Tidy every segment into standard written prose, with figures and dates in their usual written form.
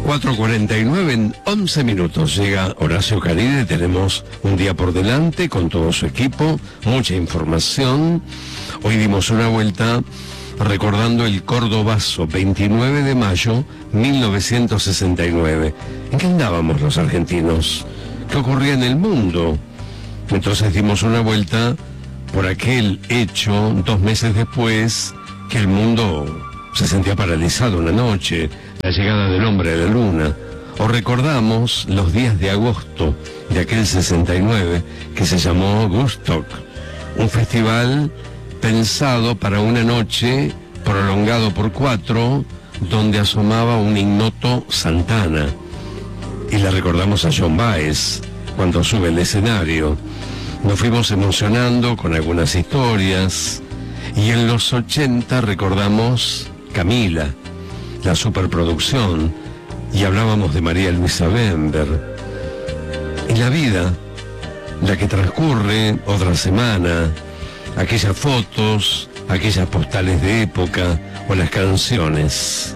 4:49 en 11 minutos. Llega Horacio Caride. Tenemos un día por delante con todo su equipo, mucha información. Hoy dimos una vuelta recordando el Cordobazo, 29 de mayo 1969. ¿En qué andábamos los argentinos? ¿Qué ocurría en el mundo? Entonces dimos una vuelta por aquel hecho 2 meses después, que el mundo se sentía paralizado una noche, la llegada del hombre a la luna. O recordamos los días de agosto de aquel 69 que se llamó Woodstock, un festival pensado para una noche, prolongado por 4, donde asomaba un ignoto Santana. Y la recordamos a Joan Baez cuando sube al escenario. Nos fuimos emocionando con algunas historias, y en los 80 recordamos Camila, la superproducción, y hablábamos de María Luisa Bember. Y la vida, la que transcurre otra semana, aquellas fotos, aquellas postales de época o las canciones.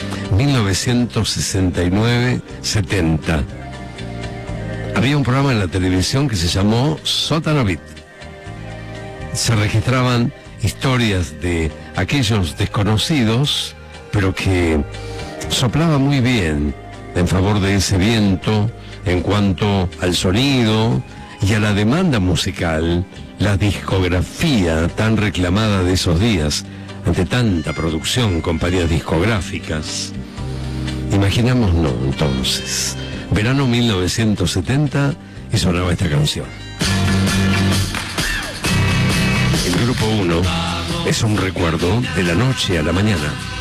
1969-70. Había un programa en la televisión que se llamó Sótano Beat. Se registraban historias de aquellos desconocidos, pero que soplaba muy bien en favor de ese viento en cuanto al sonido y a la demanda musical, la discografía tan reclamada de esos días, ante tanta producción, compañías discográficas. Imaginámonos entonces, verano 1970, y sonaba esta canción. El grupo 1 es un recuerdo de la noche a la mañana.